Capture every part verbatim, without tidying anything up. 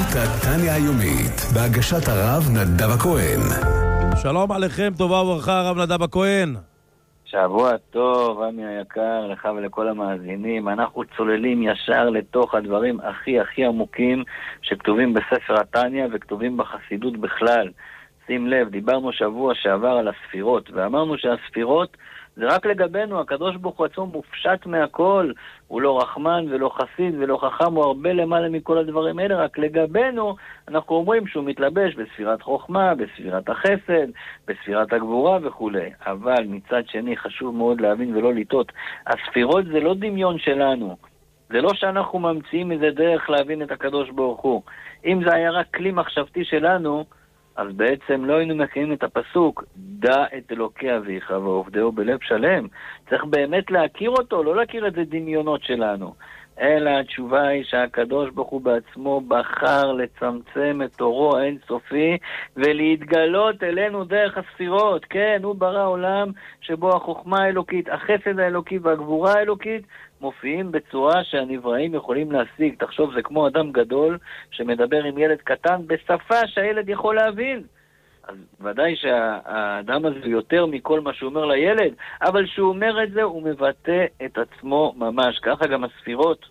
שיטת טניה היומית, בהגשת הרב נדב הכהן. שלום עליכם, טובה וברכה, הרב נדב הכהן. שבוע טוב, עמי היקר, לך ולכל המאזינים. אנחנו צוללים ישר לתוך הדברים הכי הכי עמוקים שכתובים בספר התניה וכתובים בחסידות בכלל. שים לב, דיברנו שבוע שעבר על הספירות, ואמרנו שהספירות זה רק לגבינו, הקדוש ברוך הוא עצמו מופשט מהכל, הוא לא רחמן ולא חסיד ולא חכם, הוא הרבה למעלה מכל הדברים האלה, רק לגבינו אנחנו אומרים שהוא מתלבש בספירת חוכמה, בספירת החסד, בספירת הגבורה וכו'. אבל מצד שני חשוב מאוד להבין ולא לטעות, הספירות זה לא דמיון שלנו, זה לא שאנחנו ממציאים איזה דרך להבין את הקדוש ברוך הוא. אם זה היה רק כלי מחשבתי שלנו, אז בעצם לא היינו מכירים את הפסוק, דע את אלוקי אביך ועובדהו בלב שלם. צריך באמת להכיר אותו, לא להכיר את זה דמיונות שלנו. אלא התשובה היא שהקדוש ברוך הוא בעצמו בחר לצמצם את תורו האינסופי ולהתגלות אלינו דרך הספירות. כן, הוא ברא עולם שבו החוכמה האלוקית, החסד האלוקי והגבורה האלוקית מופיעים בצורה שהנבראים יכולים להשיג. תחשוב, זה כמו אדם גדול שמדבר עם ילד קטן בשפה שהילד יכול להבין. אז ודאי שהאדם הזה יותר מכל מה שהוא אומר לילד, אבל שהוא אומר את זה הוא מבטא את עצמו ממש. ככה גם הספירות,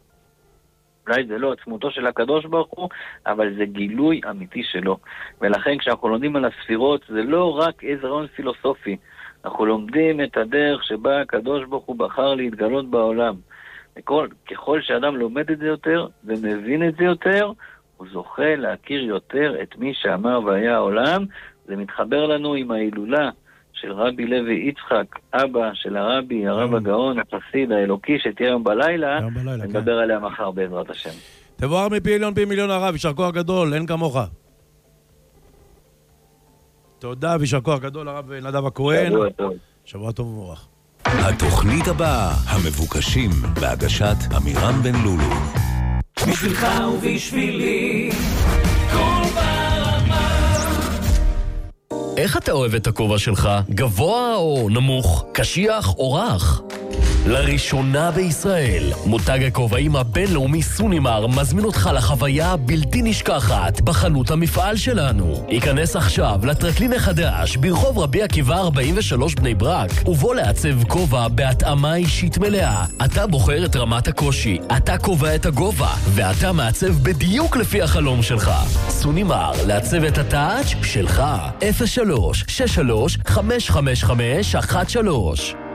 אולי זה לא עצמותו של הקדוש ברוך הוא, אבל זה גילוי אמיתי שלו. ולכן כשאנחנו לומדים על הספירות זה לא רק איזה רעיון פילוסופי, אנחנו לומדים את הדרך שבה הקדוש ברוך הוא בחר להתגלות בעולם. וכל, ככל שאדם לומד את זה יותר ומבין את זה יותר, הוא זוכה להכיר יותר את מי שאמר והיה העולם. זה מתחבר לנו עם ההילולה של רבי לוי יצחק, אבא של הרבי, הרב הגאון, החסיד האלוקי, שתהיה היום בלילה, נדבר עליה מחר בעזרת השם. תבואר מפי עליון פי מיליון הרב, יישר כוח גדול, אין כמוך. תודה ויישר כוח גדול הרב נדב הכהן. שבוע טוב. שבוע טוב ומבורך. התוכנית הבאה, המבוקשים, בהגשת עמירם בן לולו. בשבילך ובשבילי כל ברמה. איך אתה אוהב את הכובע שלך? גבוה או נמוך? קשיח או רך? לראשונה בישראל, מותג הכובעים הבינלאומי סונימר מזמין אותך לחוויה בלתי נשכחת בחנות המפעל שלנו. היכנס עכשיו לטרקלין החדש ברחוב רבי עקיבא ארבעים ושלוש בני ברק, ובוא לעצב כובע בהתאמה אישית מלאה. אתה בוחר את רמת הקושי, אתה קובע את הגובה, ואתה מעצב בדיוק לפי החלום שלך. סונימר, לעצב את הטאץ' שלך. אפס שלוש שש שלוש חמש חמש חמש אחת שלוש